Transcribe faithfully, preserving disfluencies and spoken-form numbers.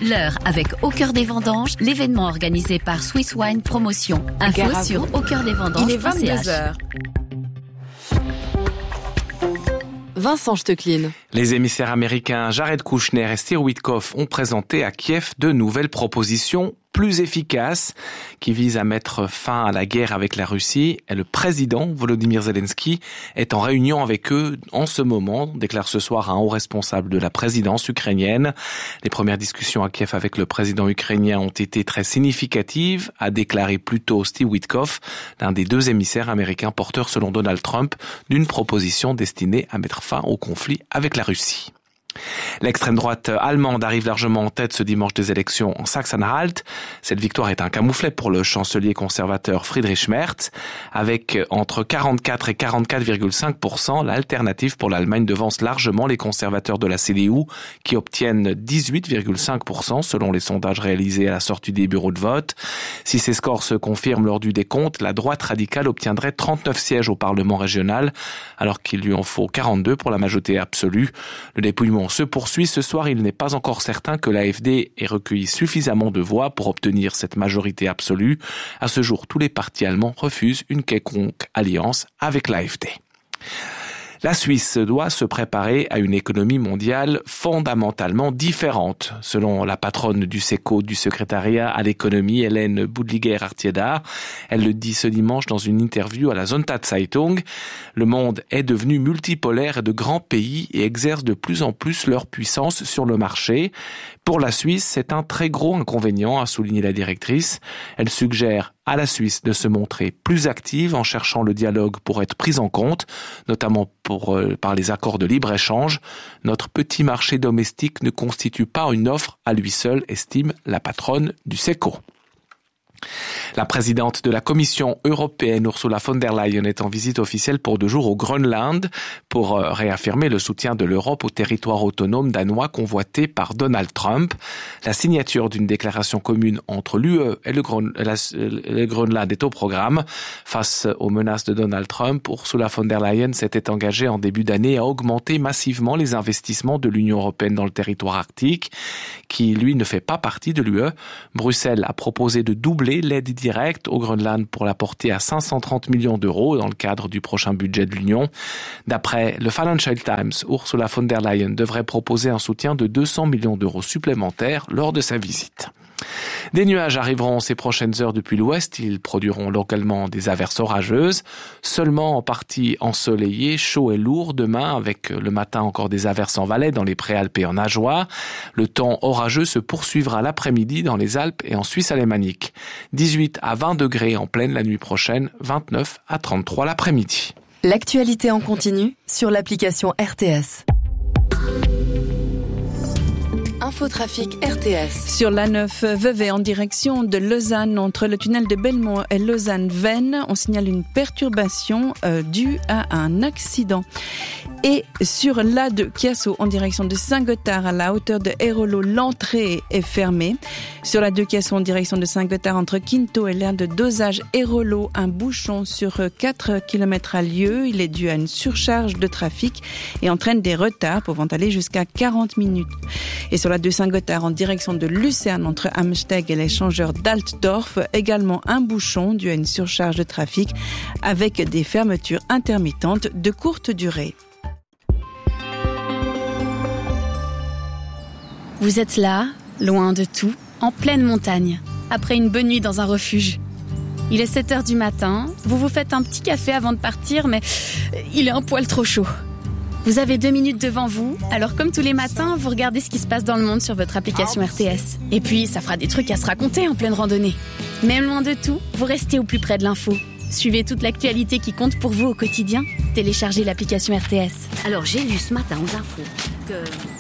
L'heure avec Au cœur des vendanges, l'événement organisé par Swiss Wine Promotion. Info sur au cœur des vendanges. Il est vingt-deux heures. Vincent Stecklin. Les émissaires américains Jared Kushner et Steve Witkoff ont présenté à Kiev de nouvelles propositions plus efficaces qui visent à mettre fin à la guerre avec la Russie. Et le président Volodymyr Zelensky est en réunion avec eux en ce moment, déclare ce soir un haut responsable de la présidence ukrainienne. Les premières discussions à Kiev avec le président ukrainien ont été très significatives, a déclaré plus tôt Steve Witkoff, l'un des deux émissaires américains porteurs selon Donald Trump d'une proposition destinée à mettre fin au conflit avec la Russie. L'extrême droite allemande arrive largement en tête ce dimanche des élections en Sachsen-Anhalt. Cette victoire est un camouflet pour le chancelier conservateur Friedrich Merz. Avec entre quarante-quatre et quarante-quatre virgule cinq pour cent, l'alternative pour l'Allemagne devance largement les conservateurs de la C D U qui obtiennent dix-huit virgule cinq pour cent selon les sondages réalisés à la sortie des bureaux de vote. Si ces scores se confirment lors du décompte, la droite radicale obtiendrait trente-neuf sièges au Parlement régional alors qu'il lui en faut quarante-deux pour la majorité absolue. Le dépouillement se poursuit. Ce soir, il n'est pas encore certain que l'A F D ait recueilli suffisamment de voix pour obtenir cette majorité absolue. À ce jour, tous les partis allemands refusent une quelconque alliance avec l'A F D. La Suisse doit se préparer à une économie mondiale fondamentalement différente, selon la patronne du SECO, du secrétariat à l'économie, Hélène Boudliger-Artieda. Elle le dit ce dimanche dans une interview à la Sonntagszeitung. Le monde est devenu multipolaire et de grands pays et exercent de plus en plus leur puissance sur le marché. Pour la Suisse, c'est un très gros inconvénient, a souligné la directrice. Elle suggère à la Suisse de se montrer plus active en cherchant le dialogue pour être prise en compte, notamment pour, euh, par les accords de libre-échange. Notre petit marché domestique ne constitue pas une offre à lui seul, estime la patronne du SECO. La présidente de la Commission européenne, Ursula von der Leyen, est en visite officielle pour deux jours au Groenland pour réaffirmer le soutien de l'Europe au territoire autonome danois convoité par Donald Trump. La signature d'une déclaration commune entre l'U E et le, Groen- la, le Groenland est au programme. Face aux menaces de Donald Trump, Ursula von der Leyen s'était engagée en début d'année à augmenter massivement les investissements de l'Union européenne dans le territoire arctique, qui, lui, ne fait pas partie de l'U E. Bruxelles a proposé de doubler l'aide directe au Groenland pour la porter à cinq cent trente millions d'euros dans le cadre du prochain budget de l'Union. D'après le Financial Times, Ursula von der Leyen devrait proposer un soutien de deux cents millions d'euros supplémentaires lors de sa visite. Des nuages arriveront ces prochaines heures depuis l'ouest. Ils produiront localement des averses orageuses, seulement en partie ensoleillé, chaud et lourd demain, avec le matin encore des averses en Valais, dans les Préalpes et en Ajoie. Le temps orageux se poursuivra l'après-midi dans les Alpes et en Suisse alémanique. dix-huit à vingt degrés en pleine la nuit prochaine, vingt-neuf à trente-trois l'après-midi. L'actualité en continu sur l'application R T S. Infotrafic R T S. Sur l'A neuf Vevey en direction de Lausanne, entre le tunnel de Belmont et Lausanne-Vennes, on signale une perturbation euh, due à un accident. Et sur l'A deux Chiasso en direction de Saint-Gothard à la hauteur de Hérolo, l'entrée est fermée. Sur l'A deux Chiasso en direction de Saint-Gothard entre Quinto et l'aire de dosage Hérolo, un bouchon sur quatre kilomètres a lieu. Il est dû à une surcharge de trafic et entraîne des retards pouvant aller jusqu'à quarante minutes. Et sur l'A deux Saint-Gothard en direction de Lucerne entre Amsteg et l'échangeur d'Altdorf, également un bouchon dû à une surcharge de trafic avec des fermetures intermittentes de courte durée. Vous êtes là, loin de tout, en pleine montagne, après une bonne nuit dans un refuge. Il est sept heures du matin, vous vous faites un petit café avant de partir, mais il est un poil trop chaud. Vous avez deux minutes devant vous, alors comme tous les matins, vous regardez ce qui se passe dans le monde sur votre application R T S. Et puis, ça fera des trucs à se raconter en pleine randonnée. Même loin de tout, vous restez au plus près de l'info. Suivez toute l'actualité qui compte pour vous au quotidien. Téléchargez l'application R T S. Alors, j'ai lu ce matin aux infos que...